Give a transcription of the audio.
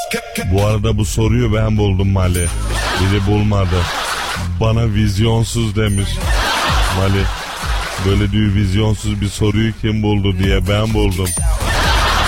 Bu arada bu soruyu ben buldum Mali. Biri bulmadı. Bana vizyonsuz demiş. Mali böyle diyor, vizyonsuz bir soruyu kim buldu diye ben buldum.